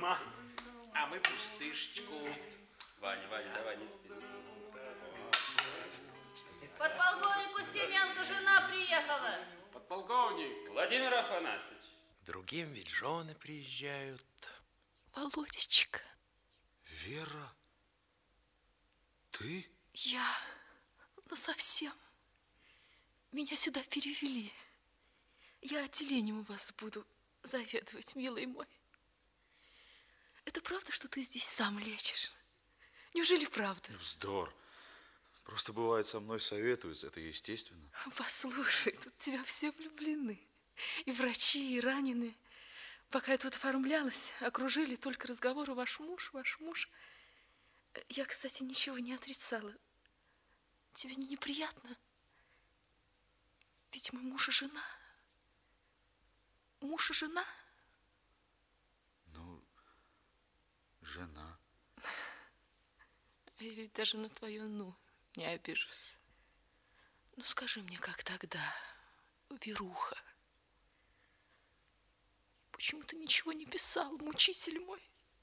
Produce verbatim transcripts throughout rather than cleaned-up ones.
уйма, а мы пустышечку. Ваня, Ваня, давай, не спи. Подполковник Устименко, жена приехала. Подполковник. Владимир Афанасьевич. Другим ведь жены приезжают. Володечка. Вера, ты? Я насовсем. Меня сюда перевели. Я отделением у вас буду заведовать, милый мой. Это правда, что ты здесь сам лечишь? Неужели правда? Вздор. Просто бывает, со мной советуются, это естественно. Послушай, тут в тебя все влюблены. И врачи, и раненые. Пока я тут оформлялась, окружили только разговоры «ваш муж, ваш муж». Я, кстати, ничего не отрицала. Тебе не неприятно? Ведь мы муж и жена. Муж и жена? Ну, жена. Я ведь даже на твое «ну» не обижусь. Ну, скажи мне, как тогда, Веруха? Почему ты ничего не писал, мучитель мой?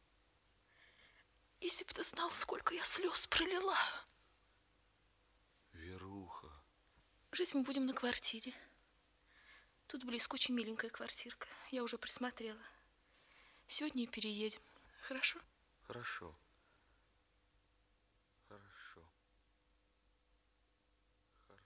Если бы ты знал, сколько я слез пролила. Веруха. Жить мы будем на квартире. Тут близко очень миленькая квартирка. Я уже присмотрела. Сегодня и переедем. Хорошо? Хорошо. Хорошо. Хорошо.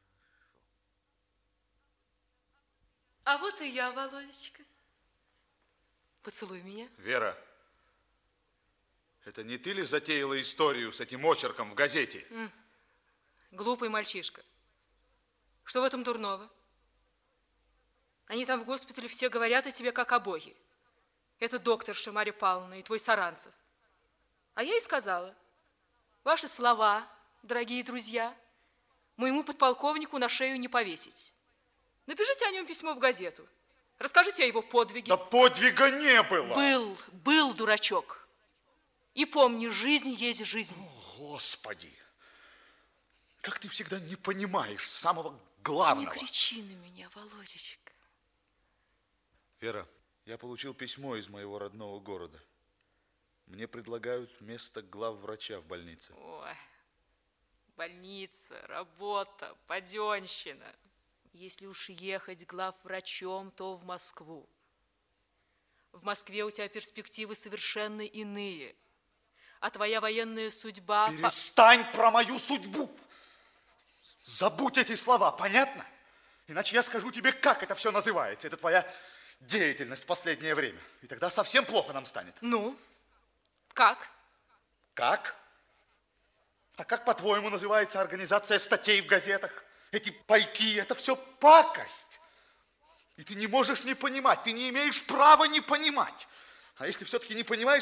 А вот и я, Володечка. Поцелуй меня. Вера, это не ты ли затеяла историю с этим очерком в газете? М. Глупый мальчишка. Что в этом дурного? Они там в госпитале все говорят о тебе как о боге. Это докторша Марья Павловна и твой Саранцев. А я и сказала: ваши слова, дорогие друзья, моему подполковнику на шею не повесить. Напишите о нем письмо в газету. Расскажите о его подвиге. Да подвига не было. Был, был, дурачок. И помни, жизнь есть жизнь. О, Господи, как ты всегда не понимаешь самого главного. Не кричи на меня, Володечка. Вера, я получил письмо из моего родного города. Мне предлагают место главврача в больнице. Ой, больница, работа, паденщина. Если уж ехать главврачом, то в Москву. В Москве у тебя перспективы совершенно иные. А твоя военная судьба... Перестань про мою судьбу! Забудь эти слова, понятно? Иначе я скажу тебе, как это все называется. Это твоя деятельность в последнее время. И тогда совсем плохо нам станет. Ну, как? Как? А как, по-твоему, называется организация статей в газетах? Эти пайки, это все пакость. И ты не можешь не понимать, ты не имеешь права не понимать. А если все-таки не понимаешь,